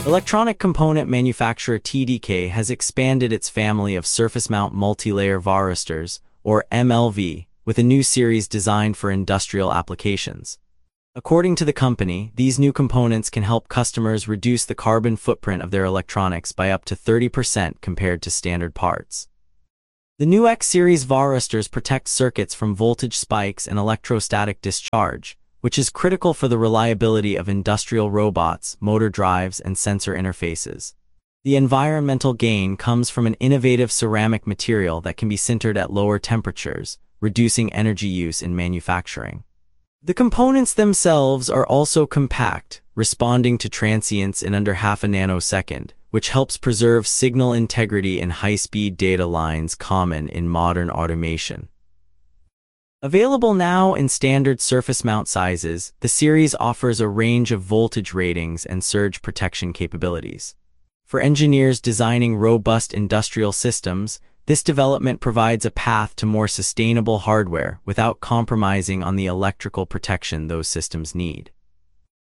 Electronic component manufacturer TDK has expanded its family of surface-mount multi-layer varistors, or MLV, with a new series designed for industrial applications. According to the company, these new components can help customers reduce the carbon footprint of their electronics by up to 30% compared to standard parts. The new X-series varistors protect circuits from voltage spikes and electrostatic discharge, which is critical for the reliability of industrial robots, motor drives, and sensor interfaces. The environmental gain comes from an innovative ceramic material that can be sintered at lower temperatures, reducing energy use in manufacturing. The components themselves are also compact, responding to transients in under half a nanosecond, which helps preserve signal integrity in high-speed data lines common in modern automation. Available now in standard surface mount sizes, the series offers a range of voltage ratings and surge protection capabilities. For engineers designing robust industrial systems, this development provides a path to more sustainable hardware without compromising on the electrical protection those systems need.